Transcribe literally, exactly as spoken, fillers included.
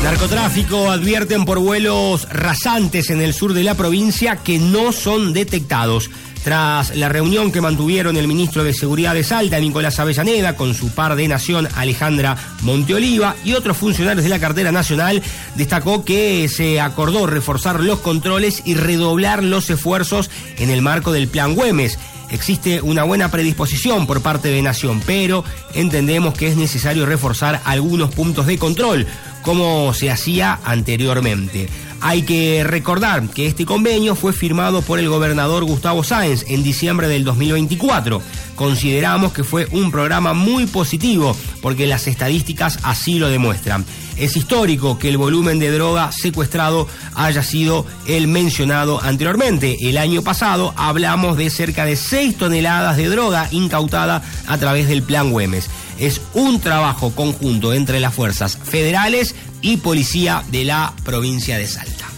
Narcotráfico advierten por vuelos rasantes en el sur de la provincia que no son detectados. Tras la reunión que mantuvieron el ministro de Seguridad de Salta, Nicolás Avellaneda, con su par de nación, Alejandra Monteoliva, y otros funcionarios de la cartera nacional, destacó que se acordó reforzar los controles y redoblar los esfuerzos en el marco del Plan Güemes. Existe una buena predisposición por parte de Nación, pero entendemos que es necesario reforzar algunos puntos de control, como se hacía anteriormente. Hay que recordar que este convenio fue firmado por el gobernador Gustavo Sáenz en diciembre del dos mil veinticuatro. Consideramos que fue un programa muy positivo porque las estadísticas así lo demuestran. Es histórico que el volumen de droga secuestrado haya sido el mencionado anteriormente. El año pasado hablamos de cerca de seis toneladas de droga incautada a través del Plan Güemes. Es un trabajo conjunto entre las fuerzas federales y policía de la provincia de Salta.